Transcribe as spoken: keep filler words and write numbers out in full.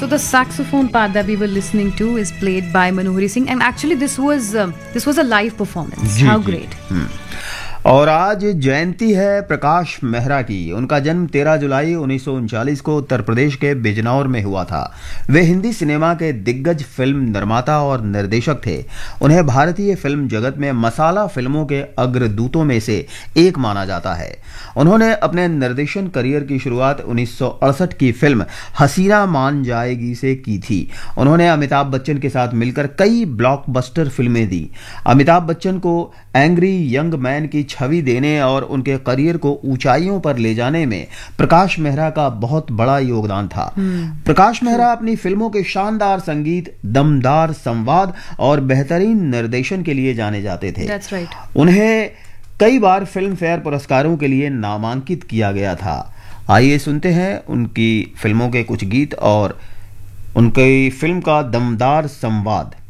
So the saxophone part that we were listening to is played by Manohari Singh, and actually this was uh, this was a live performance. Ji, How ji. great! Hmm. और आज जयंती है प्रकाश मेहरा की। उनका जन्म तेरह जुलाई उन्नीस सौ उनचालीस को उत्तर प्रदेश के बिजनौर में हुआ था। वे हिंदी सिनेमा के दिग्गज फिल्म निर्माता और निर्देशक थे। उन्हें भारतीय फिल्म जगत में मसाला फिल्मों के अग्रदूतों में से एक माना जाता है। उन्होंने अपने निर्देशन करियर की शुरुआत उन्नीस सौ अड़सठ की फिल्म हसीना मान जाएगी से की थी। उन्होंने अमिताभ बच्चन के साथ मिलकर कई ब्लॉकबस्टर फिल्में दी। अमिताभ बच्चन को एंग्री यंग मैन की छवि देने और उनके करियर को ऊंचाइयों पर ले जाने में प्रकाश मेहरा का बहुत बड़ा योगदान था। hmm. प्रकाश मेहरा अपनी फिल्मों के शानदार संगीत, दमदार संवाद और बेहतरीन निर्देशन के लिए जाने जाते थे। That's right. उन्हें कई बार फिल्म फेयर पुरस्कारों के लिए नामांकित किया गया था। आइए सुनते हैं उनकी फिल्मों के कुछ गीत और उनकी फिल्म का दमदार संवाद।